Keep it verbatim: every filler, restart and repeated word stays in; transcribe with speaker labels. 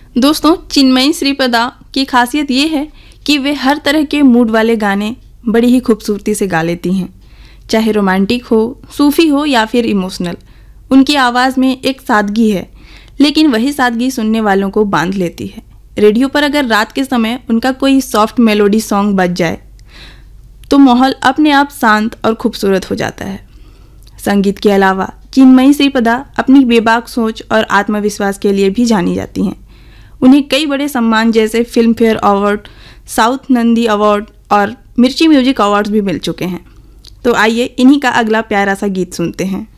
Speaker 1: दोस्तों, चिन्मयी श्रीपदा की खासियत ये है कि वे हर तरह के मूड वाले गाने बड़ी ही खूबसूरती से गा लेती हैं, चाहे रोमांटिक हो, सूफी हो या फिर इमोशनल। उनकी आवाज़ में एक सादगी है, लेकिन वही सादगी सुनने वालों को बांध लेती है। रेडियो पर अगर रात के समय उनका कोई सॉफ्ट मेलोडी सॉन्ग बज जाए तो माहौल अपने आप शांत और खूबसूरत हो जाता है। संगीत के अलावा चिन्मयी श्रीपदा अपनी बेबाक सोच और आत्मविश्वास के लिए भी जानी जाती हैं। उन्हें कई बड़े सम्मान जैसे film fair award, south Nandi award और मिर्ची म्यूजिक अवार्ड्स भी मिल चुके हैं। तो आइए इन्हीं का अगला प्यारा सा गीत सुनते हैं।